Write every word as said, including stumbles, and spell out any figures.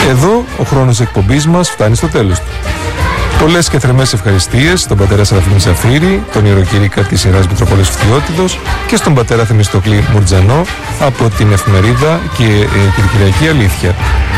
εδώ ο χρόνος εκπομπής μας φτάνει στο τέλος του. Πολλές και θερμές ευχαριστίες στον πατέρα Σαραφείμ Ζαφύρη, τον ιεροκήρυκα της Ιεράς Μητροπόλεως Φθιώτιδος και στον πατέρα Θεμιστοκλή Μουρτζανό από την εφημερίδα και ε, Κυριακή Αλήθεια.